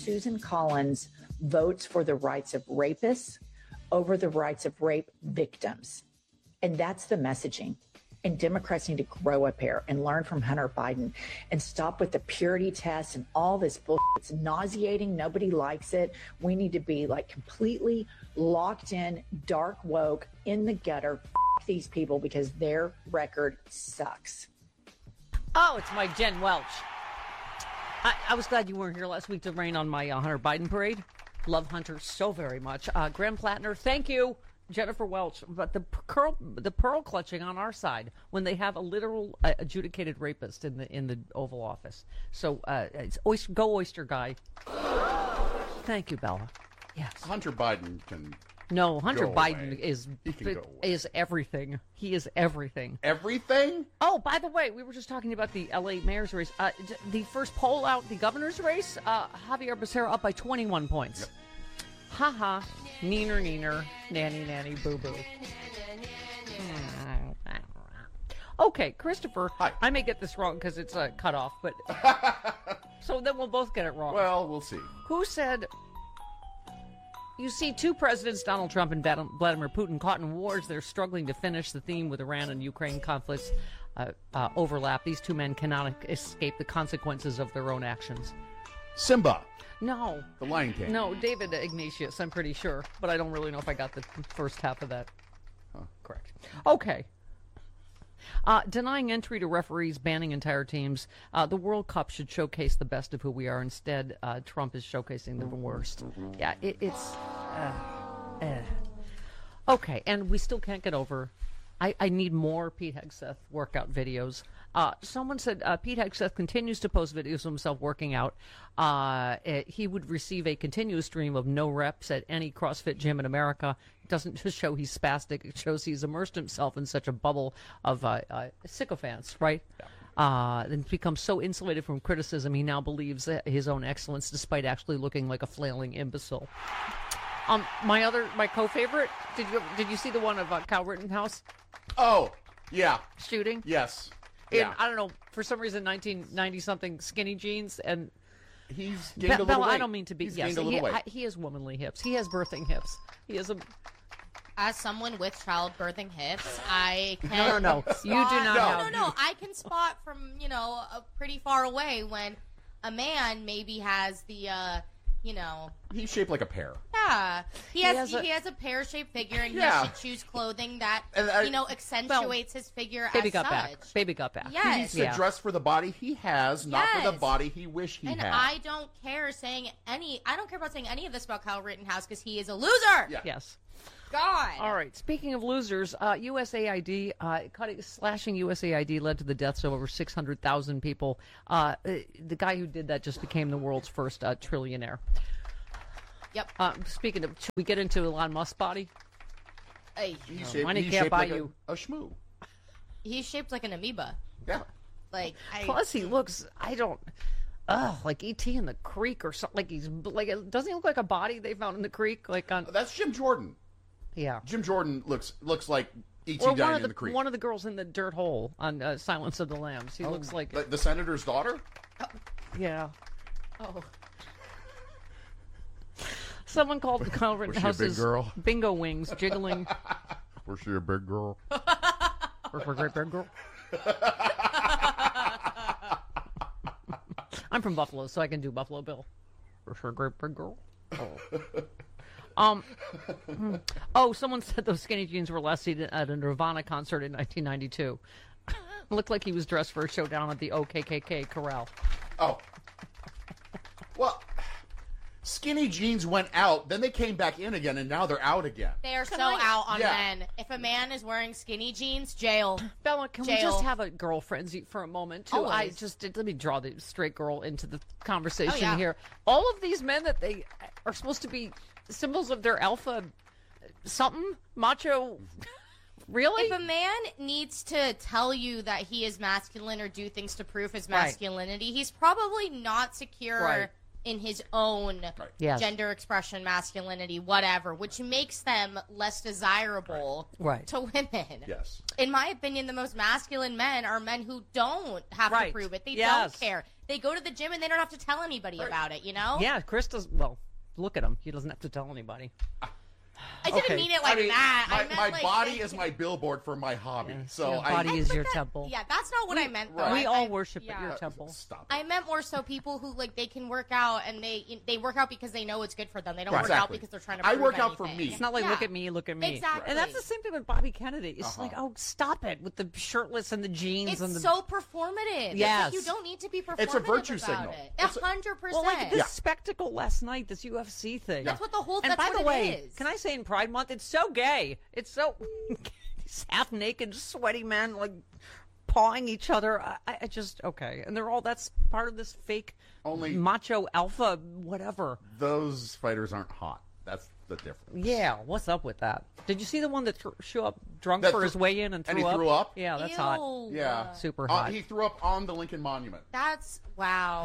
Susan Collins votes for the rights of rapists over the rights of rape victims. And that's the messaging. And Democrats need to grow up here and learn from Hunter Biden and stop with the purity test and all this bullshit. It's nauseating. Nobody likes it. We need to be like completely locked in, dark woke, in the gutter. F these people because their record sucks. Oh, it's my Jen Welch. I was glad you weren't here last week to rain on my Hunter Biden parade. Love Hunter so very much. Graham Plattner, thank you. Jennifer Welch, but the pearl clutching on our side when they have a literal adjudicated rapist in the Oval Office. So go Oyster Guy. Thank you, Bella. Yes. Hunter Biden can. No, Hunter Biden away. is everything. He is everything. Everything? Oh, by the way, we were just talking about the L.A. mayor's race. The first poll out, the governor's race, Javier Becerra up by 21 points. Yep. Ha-ha. Neener, nanny, boo-boo. Okay, Christopher. Hi. I may get this wrong because it's cut off, but so then we'll both get it wrong. Well, we'll see. Who said, you see two presidents, Donald Trump and Vladimir Putin, caught in wars. They're struggling to finish. The theme with Iran and Ukraine conflicts overlap. These two men cannot escape the consequences of their own actions. Simba. No. The Lion King. No, David Ignatius, I'm pretty sure. But I don't really know if I got the first half of that. Correct. Okay. Denying entry to referees, banning entire teams. The World Cup should showcase the best of who we are. Instead, Trump is showcasing the worst. Yeah, it's... Okay, and we still can't get over... I need more Pete Hegseth workout videos. Someone said Pete Hegseth continues to post videos of himself working out. He would receive a continuous stream of no reps at any CrossFit gym in America. It doesn't just show he's spastic. It shows he's immersed himself in such a bubble of sycophants, right? Yeah. And become so insulated from criticism, he now believes his own excellence despite actually looking like a flailing imbecile. My co-favorite, did you see the one of Kyle Rittenhouse? Oh, yeah. Shooting? Yes. In, I don't know, for some reason, 1990-something skinny jeans, and he's gained a little weight. I don't mean to be. Yes, he has womanly hips. He has birthing hips. He has a. As someone with childbirthing hips, I can. No. You do not. No. I can spot from pretty far away when a man maybe has the. He's shaped like a pear. Yeah, he has a pear-shaped figure, and he should choose clothing that accentuates his figure. Baby as got such. back. Baby got back. Yes. He needs to dress for the body he has, not for the body he wish he and had. I don't care about saying any of this about Kyle Rittenhouse because he is a loser. Yeah. Yes. God. All right. Speaking of losers, USAID slashing USAID led to the deaths of over 600,000 people. The guy who did that just became the world's first trillionaire. Yep. Speaking of, should we get into Elon Musk's body? Hey. Money can't buy you a shmoo. He's shaped like an amoeba. Yeah. Plus, he looks. Like E.T. in the creek or something. Doesn't he look like a body they found in the creek? That's Jim Jordan. Yeah. Jim Jordan looks like E.T. Or dying in the creek. One of the girls in the dirt hole on Silence of the Lambs. He looks like the senator's daughter. Yeah. Oh. Someone called Kyle Rittenhouse's bingo wings jiggling. Was she a big girl? Was she a great big girl? I'm from Buffalo, so I can do Buffalo Bill. Was she a great big girl? Someone said those skinny jeans were last seen at a Nirvana concert in 1992. Looked like he was dressed for a showdown at the OKKK corral. Oh. Well, skinny jeans went out, then they came back in again, and now they're out again. They are out on men. If a man is wearing skinny jeans, jail. Bella, can we just have a girl frenzy for a moment, too? Always. Let me draw the straight girl into the conversation here. All of these men that they are supposed to be symbols of their alpha something, macho... Really? If a man needs to tell you that he is masculine or do things to prove his masculinity, he's probably not secure in his own gender expression, masculinity, whatever, which makes them less desirable to women. Yes. In my opinion, the most masculine men are men who don't have to prove it. They don't care. they go to the gym and they don't have to tell anybody about it, you know? Yeah, Chris does. Well, look at him. He doesn't have to tell anybody. I didn't mean it like that. My body is my billboard for my hobby. So your body is your temple. Yeah, that's not what I meant, though. We all worship at your temple. Stop it. I meant more so people who, like, they can work out, and they work out because they know it's good for them. They don't work out because they're trying to prove I work out anything. for me. It's not like, look at me. Exactly. And that's the same thing with Bobby Kennedy. It's like, oh, stop it with the shirtless and the jeans. It's so performative. Yes. Like, you don't need to be performative. It's a virtue about signal. It. 100%. Well, like this spectacle last night, this UFC thing. That's what the whole. And by the way, is. can I say in Pride Month, it's so gay. It's so these half-naked, sweaty men like pawing each other. I just okay, and they're all that's part of this fake macho alpha whatever. Those fighters aren't hot. That's the difference. Yeah, what's up with that? Did you see the one that showed up drunk for his weigh-in and threw up? Threw up? Yeah, that's Ew. hot. Yeah, super hot. He threw up on the Lincoln Monument. That's wow.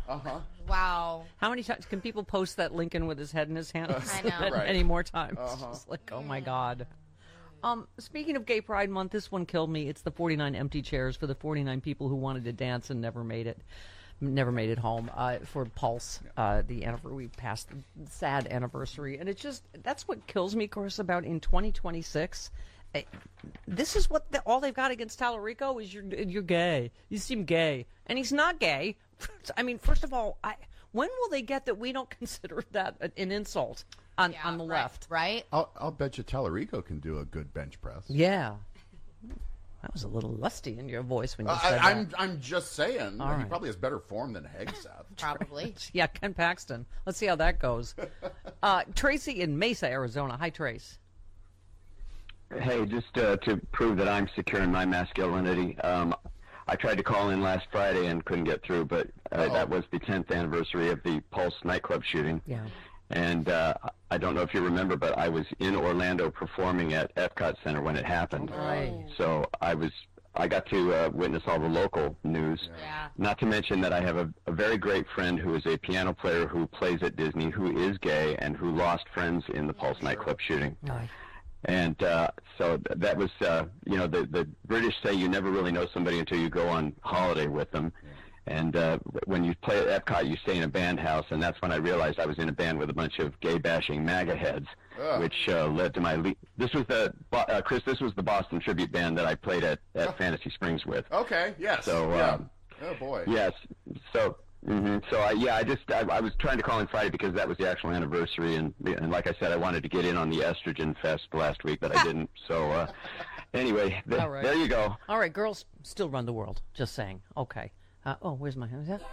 Wow. How many times can people post that Lincoln with his head in his hands? I know. Right. Any more times? It's just like, oh my God. Speaking of Gay Pride Month, this one killed me. It's the 49 empty chairs for the 49 people who wanted to dance and never made it home for Pulse. We passed the sad anniversary, and it just that's what kills me, of course, about in 2026. This is what all they've got against Tallarico is you're gay. You seem gay, and he's not gay. I mean, first of all, when will they get that we don't consider that an insult on the left? Right. I'll bet you Tallarico can do a good bench press. Yeah. That was a little lusty in your voice when you said that. I'm just saying. He probably has better form than Hegseth. Probably. Yeah, Ken Paxton. Let's see how that goes. Tracy in Mesa, Arizona. Hi, Trace. Hey, just to prove that I'm secure in my masculinity, I tried to call in last Friday and couldn't get through, but that was the 10th anniversary of the Pulse nightclub shooting. Yeah. And I don't know if you remember, but I was in Orlando performing at Epcot Center when it happened. Right. So I got to witness all the local news. Yeah. Not to mention that I have a very great friend who is a piano player who plays at Disney, who is gay, and who lost friends in the Pulse nightclub shooting. Right. And so that was, the British say you never really know somebody until you go on holiday with them. Yeah. And when you play at Epcot, you stay in a band house, and that's when I realized I was in a band with a bunch of gay-bashing MAGA heads, which led to my this was Chris, this was the Boston tribute band that I played at Fantasy Springs with. Okay, yes. So, oh, boy. Yes. So... Mm-hmm. So I was trying to call in Friday because that was the actual anniversary, and like I said, I wanted to get in on the estrogen fest last week, but I didn't. So anyway, there you go. All right, girls still run the world. Just saying. Okay. Where's my hand? Yeah.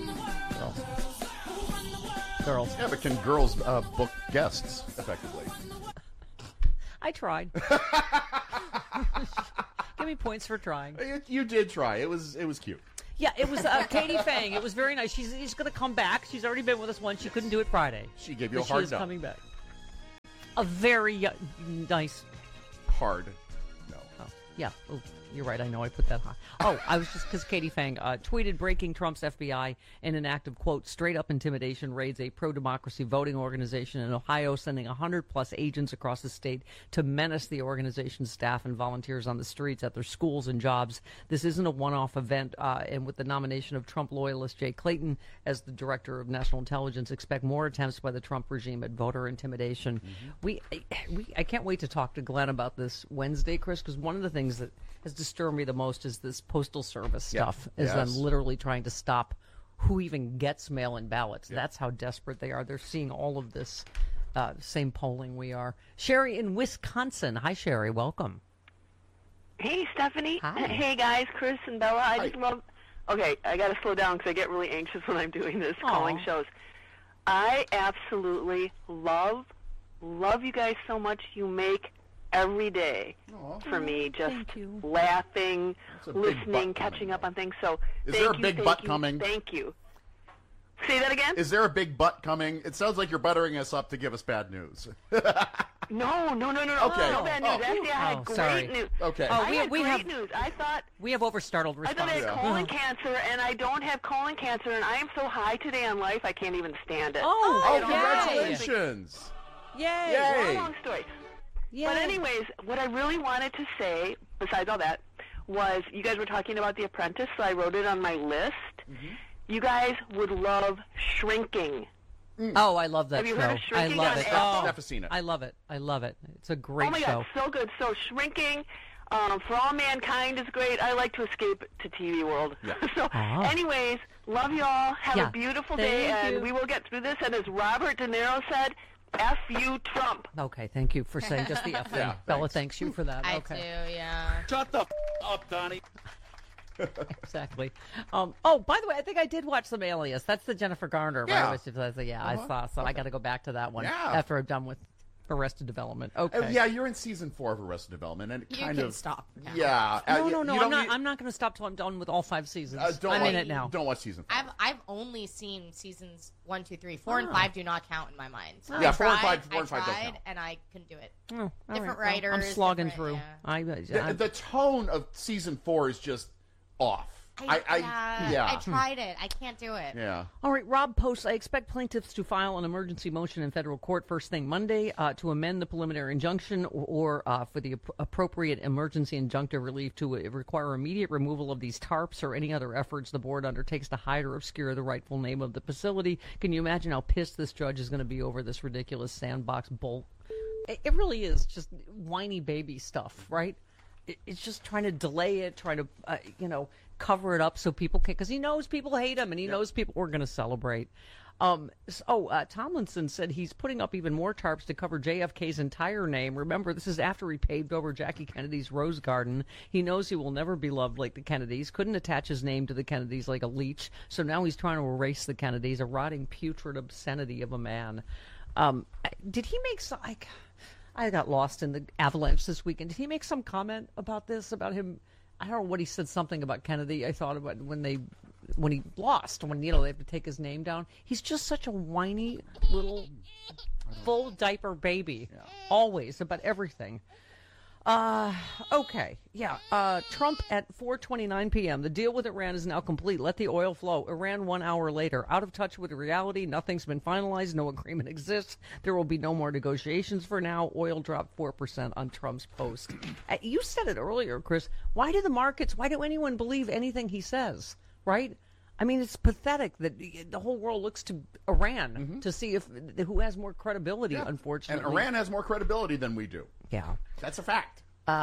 Girls. Yeah, but can girls book guests effectively? I tried. Give me points for trying. You did try. It was cute. Yeah, it was Katie Fang. It was very nice. She's going to come back. She's already been with us once. She couldn't do it Friday. She gave you a hard no. She is coming back. A very nice... Hard no. Oh, yeah. Oh, you're right. I know I put that high. Oh, I was just because Katie Fang tweeted breaking Trump's FBI in an act of, quote, straight-up intimidation raids a pro-democracy voting organization in Ohio, sending 100-plus agents across the state to menace the organization's staff and volunteers on the streets at their schools and jobs. This isn't a one-off event, and with the nomination of Trump loyalist Jay Clayton as the director of national intelligence, expect more attempts by the Trump regime at voter intimidation. Mm-hmm. I can't wait to talk to Glenn about this Wednesday, Chris, because one of the things that has disturbed me the most is this postal service stuff, is them literally trying to stop who even gets mail-in ballots. That's how desperate they are. They're seeing all of this same polling we are. Sherry in Wisconsin. Hi, Sherry. Welcome. Hey, Stephanie. Hi. Hey, guys, Chris and Bella. I just love... Okay, I got to slow down because I get really anxious when I'm doing this, calling shows. I absolutely love you guys so much. You make every day for me, just laughing, listening, catching up on things. So is there a big butt coming? Thank you. Say that again? Is there a big butt coming? It sounds like you're buttering us up to give us bad news. No. Okay. No bad news. Actually, I had great news. Okay. We have news. I thought we have overstartled response. I thought I had colon cancer, and I don't have colon cancer, and I am so high today on life, I can't even stand it. Congratulations! Yay! Long story. But anyways, what I really wanted to say, besides all that, was you guys were talking about The Apprentice, so I wrote it on my list. Mm-hmm. You guys would love Shrinking. Oh, I love that Have you show. heard of I Shrinking love on it. Apple? Oh, Never seen it. I love it. I love it. It's a great Oh my show. God, so good. So Shrinking, For All Mankind is great. I like to escape to TV world. Yeah. So, anyways, love you all. Have a beautiful day, and we will get through this. And as Robert De Niro said, F you, Trump. Okay, thank you for saying just the F thing. Yeah, Bella thanks you for that. I Okay. do, yeah. Shut the up, Donnie. Exactly. By the way, I think I did watch some Alias. That's the Jennifer Garner, Yeah. right? I saw. So I got to go back to that one after I'm done with Arrested Development. Okay. Yeah, you're in season 4 of Arrested Development, and it You kind can of stop now. Yeah. No. You don't I'm not going to stop till I'm done with all 5 seasons. don't I'm watch, in it now. Don't watch season 5. I've only seen seasons 1, 2, 3, 4, and 5 do not count in my mind. So Yeah, I 4 and 5 tried, don't count. and I couldn't do it. Oh, all Different right. Well, writers. I'm slogging different- through. yeah. The tone of season 4 is just off. I tried it. I can't do it. Yeah. All right, Rob posts, I expect plaintiffs to file an emergency motion in federal court first thing Monday to amend the preliminary injunction or for the appropriate emergency injunctive relief to require immediate removal of these tarps or any other efforts the board undertakes to hide or obscure the rightful name of the facility. Can you imagine how pissed this judge is going to be over this ridiculous sandbox bull? It really is just whiny baby stuff, right? It's just trying to delay it, trying to, cover it up so people can, because he knows people hate him and he knows people are going to celebrate. Tomlinson said he's putting up even more tarps to cover JFK's entire name. Remember, this is after he paved over Jackie Kennedy's Rose Garden. He knows he will never be loved like the Kennedys, couldn't attach his name to the Kennedys like a leech, so now he's trying to erase the Kennedys, a rotting, putrid obscenity of a man. Did he make some, I got lost in the avalanche this weekend. Did he make some comment about this, about him? I don't know what he said, something about Kennedy. I thought about when he lost, when, they have to take his name down. He's just such a whiny little full diaper baby, always, about everything. Okay. Yeah. Trump at 4:29 p.m. The deal with Iran is now complete. Let the oil flow. Iran 1 hour later. Out of touch with reality. Nothing's been finalized. No agreement exists. There will be no more negotiations for now. Oil dropped 4% on Trump's post. You said it earlier, Chris. Why do anyone believe anything he says? Right? I mean, it's pathetic that the whole world looks to Iran to see who has more credibility, unfortunately. And Iran has more credibility than we do. Yeah. That's a fact.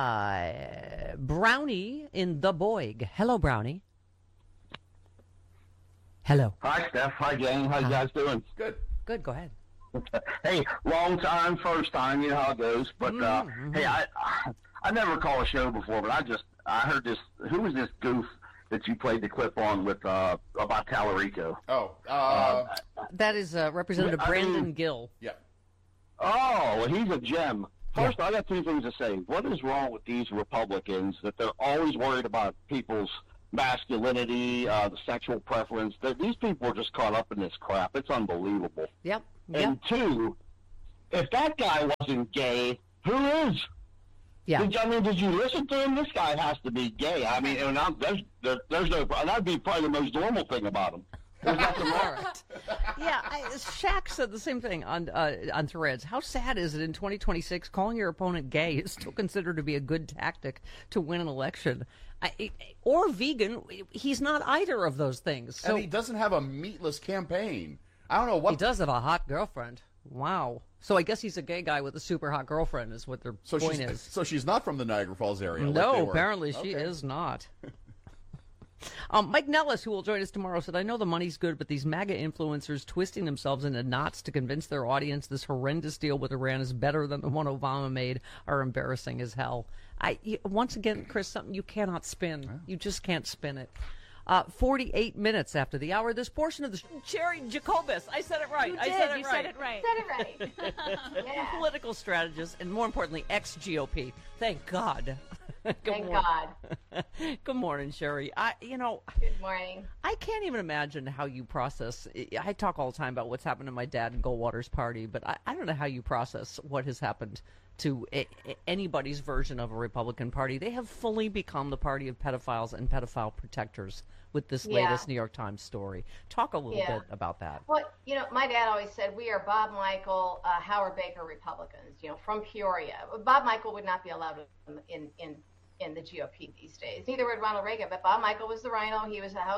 Brownie in the Boig. Hello, Brownie. Hello. Hi, Steph. Hi, gang. How you guys doing? Good. Good, go ahead. Hey, long time, first time. You know how it goes. But, hey, I never called a show before, but I heard this. Who was this goof that you played the clip on with about Tallarico? That is Representative Brandon Gill. Yeah. Oh, well, he's a gem. First, I got 2 things to say. What is wrong with these Republicans that they're always worried about people's masculinity, the sexual preference? These people are just caught up in this crap. It's unbelievable. Yep. And 2, if that guy wasn't gay, who is? Yeah. Did you listen to him? This guy has to be gay. I mean, there's no. That'd be probably the most normal thing about him. There's nothing wrong. Yeah, Shaq said the same thing on Threads. How sad is it in 2026 calling your opponent gay is still considered to be a good tactic to win an election? Or vegan, he's not either of those things. So and he doesn't have a meatless campaign. I don't know what... He does have a hot girlfriend. Wow. So I guess he's a gay guy with a super hot girlfriend is what their point is. So she's not from the Niagara Falls area? No, apparently she is not. Mike Nellis, who will join us tomorrow, said, I know the money's good, but these MAGA influencers twisting themselves into knots to convince their audience this horrendous deal with Iran is better than the one Obama made are embarrassing as hell. Once again, Chris, something you cannot spin. You just can't spin it. 48 minutes after the hour, this portion of the Sherry Jacobus. I said it right. You I did. said it You right. said it right. Said it right. Yeah. Political strategist, and more importantly, ex-GOP. Thank God. Thank God. Good morning, Sherry. Good morning. I can't even imagine how you process. I talk all the time about what's happened to my dad in Goldwater's party, but I don't know how you process what has happened to anybody's version of a Republican Party. They have fully become the party of pedophiles and pedophile protectors with this latest New York Times story. Talk a little bit about that. Well, my dad always said we are Bob Michael, Howard Baker Republicans, from Peoria. Bob Michael would not be allowed in the GOP these days. Neither would Ronald Reagan, but Bob Michael was the rhino. He was the House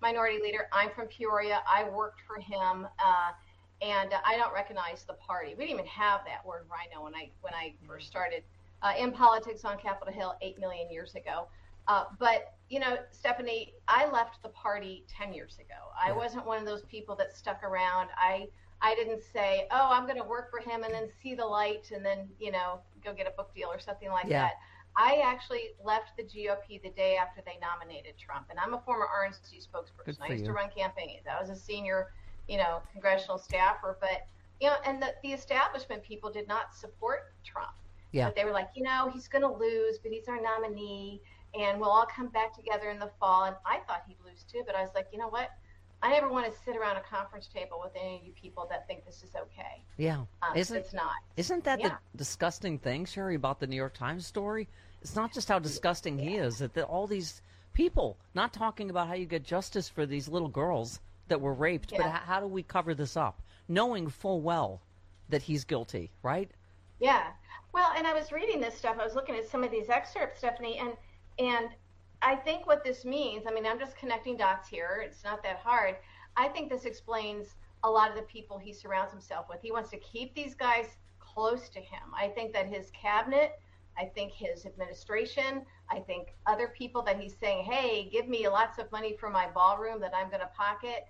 minority leader. I'm from Peoria. I worked for him, and I don't recognize the party. We didn't even have that word rhino when I first started in politics on Capitol Hill 8 million years ago. But, you know, Stephanie, I left the party 10 years ago. I wasn't one of those people that stuck around. I didn't say, oh, I'm going to work for him and then see the light and then, you know, go get a book deal or something like that. I actually left the GOP the day after they nominated Trump. And I'm a former RNC spokesperson. I used to run campaigns. I was a senior, you know, congressional staffer. But, you know, and the establishment people did not support Trump. Yeah. But they were like, you know, he's going to lose, but he's our nominee. And we'll all come back together in the fall. And I thought he'd lose too. But I was like, you know what? I never want to sit around a conference table with any of you people that think this is okay. Yeah. It's not. Isn't that the disgusting thing, Sherry, about the New York Times story? It's not just how disgusting he is, that all these people not talking about how you get justice for these little girls that were raped, but how do we cover this up, knowing full well that he's guilty, right? Yeah. Well, and I was reading this stuff. I was looking at some of these excerpts, Stephanie, and I think what this means, I mean, I'm just connecting dots here. It's not that hard. I think this explains a lot of the people he surrounds himself with. He wants to keep these guys close to him. I think that his cabinet, I think his administration, I think other people that he's saying, hey, give me lots of money for my ballroom that I'm going to pocket.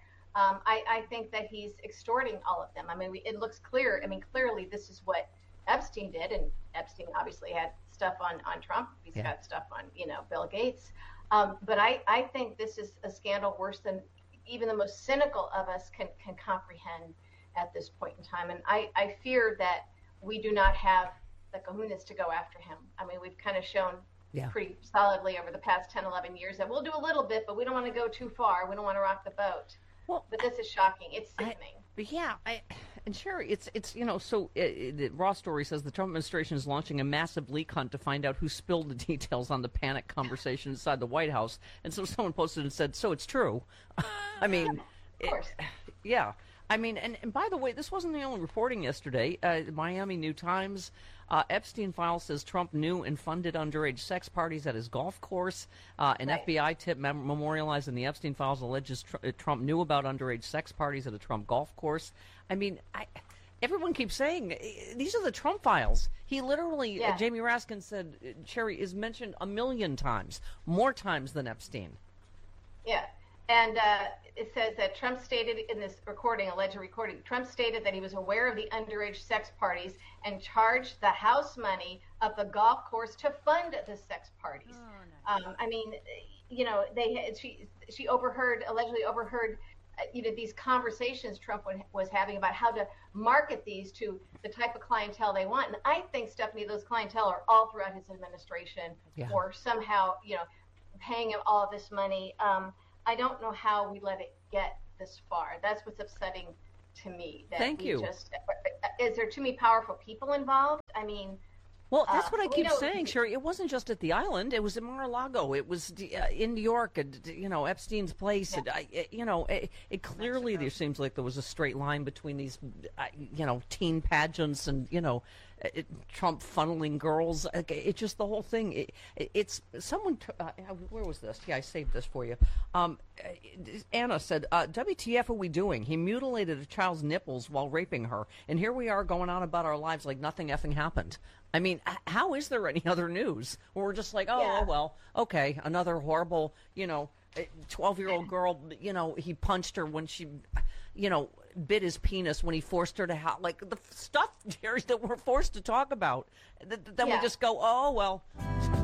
I think that he's extorting all of them. I mean, it looks clear. I mean, clearly this is what Epstein did, and Epstein obviously had stuff on Trump. He's got stuff on, you know, Bill Gates. But I think this is a scandal worse than even the most cynical of us can comprehend at this point in time. And I fear that we do not have the kahunas to go after him. I mean, we've kind of shown pretty solidly over the past 10, 11 years that we'll do a little bit, but we don't want to go too far. We don't want to rock the boat. Well, but this is shocking. It's sickening. And Sherry, it's you know, so the Raw story says the Trump administration is launching a massive leak hunt to find out who spilled the details on the panic conversation inside the White House. And so someone posted and said, so it's true. I mean, of course. I mean, and by the way, this wasn't the only reporting yesterday. Miami New Times, Epstein file says Trump knew and funded underage sex parties at his golf course. An FBI tip memorializing the Epstein files alleges Trump knew about underage sex parties at a Trump golf course. I mean, everyone keeps saying these are the Trump files. He literally, Jamie Raskin said, Sherry, is mentioned 1 million times, more times than Epstein. Yeah. And it says that Trump stated in this recording, alleged recording, Trump stated that he was aware of the underage sex parties and charged the house money of the golf course to fund the sex parties. Oh, nice. I mean, you know, she allegedly overheard, you know, these conversations Trump was having about how to market these to the type of clientele they want. And I think, Stephanie, those clientele are all throughout his administration or somehow, you know, paying him all this money. I don't know how we let it get this far. That's what's upsetting to me. Thank you. Is there too many powerful people involved? I mean, well, that's what I keep saying, Sherry. It wasn't just at the island. It was in Mar-a-Lago. It was in New York, you know, Epstein's place. You know, it clearly there seems like there was a straight line between these, you know, teen pageants and, you know, Trump funneling girls. It's just the whole thing. It's someone. Where was this? Yeah, I saved this for you. Anna said, "WTF are we doing? He mutilated a child's nipples while raping her, and here we are going on about our lives like nothing effing happened." I mean, how is there any other news? Where we're just like, oh well, okay, another horrible, you know, 12-year-old girl. You know, he punched her when she, you know, bit his penis when he forced her to like the stuff, Jerry, that we're forced to talk about. Then we just go, oh well.